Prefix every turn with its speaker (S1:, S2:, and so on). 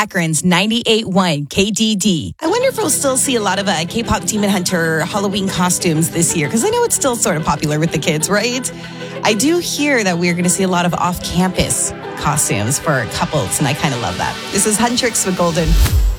S1: Akron's 98.1 KDD. I wonder if we'll still see a lot of K-pop Demon Hunter Halloween costumes this year, because I know it's still sort of popular with the kids, right? I do hear that we're going to see a lot of off-campus costumes for couples, and I kind of love that. This is Huntrix with Golden.